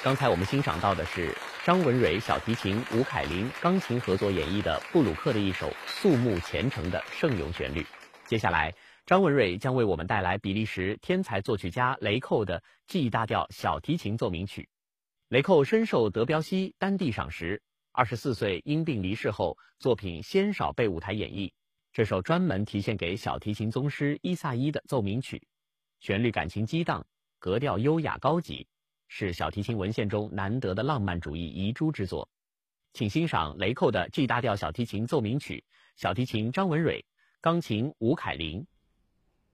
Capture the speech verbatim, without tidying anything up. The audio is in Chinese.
刚才我们欣赏到的是张文蕊小提琴、吴凯琳钢琴合作演绎的布鲁克的一首肃穆虔诚的圣咏旋律。接下来，张文蕊将为我们带来比利时天才作曲家雷寇的 G 大调小提琴奏鸣曲。雷寇深受德彪西、丹蒂赏识，二十四岁因病离世后，作品鲜少被舞台演绎。这首专门题献给小提琴宗师伊萨伊的奏鸣曲，旋律感情激荡，格调优雅高级，是小提琴文献中难得的浪漫主义遗珠之作。请欣赏雷寇的 G 大调小提琴奏鸣曲，小提琴张文蕊，钢琴吴凯琳。